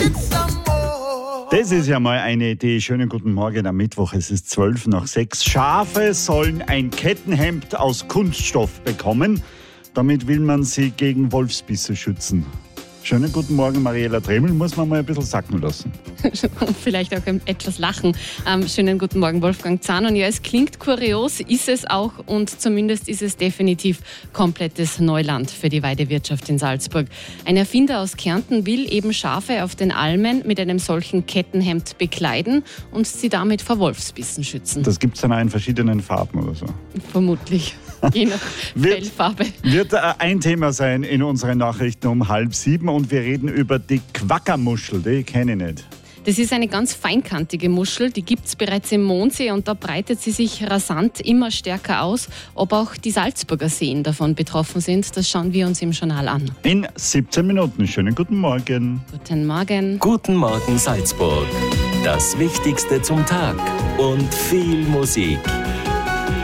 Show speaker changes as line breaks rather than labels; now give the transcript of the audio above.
Das ist ja mal eine Idee. Schönen guten Morgen am Mittwoch. Es ist 6:12. Schafe sollen ein Kettenhemd aus Kunststoff bekommen. Damit will man sie gegen Wolfsbisse schützen. Schönen guten Morgen, Mariella Tremel. Muss man mal ein bisschen sacken lassen.
Vielleicht auch etwas lachen. Schönen gugten Morgen, Wolfgang Zahn. Und ja, es klingt kurios, ist es auch. Und zumindest ist es definitiv komplettes Neuland für die Weidewirtschaft in Salzburg. Ein Erfinder aus Kärnten will eben Schafe auf den Almen mit einem solchen Kettenhemd bekleiden und sie damit vor Wolfsbissen schützen.
Das gibt es dann auch in verschiedenen Farben oder so.
Vermutlich. Je nach Fellfarbe.
Wird ein Thema sein in unseren Nachrichten um 6:30 und wir reden über die Quackermuschel, die kenne ich nicht.
Das ist eine ganz feinkantige Muschel, die gibt es bereits im Mondsee und da breitet sie sich rasant immer stärker aus. Ob auch die Salzburger Seen davon betroffen sind, das schauen wir uns im Journal an.
In 17 Minuten. Schönen guten Morgen.
Guten Morgen.
Guten Morgen Salzburg. Das Wichtigste zum Tag und viel Musik.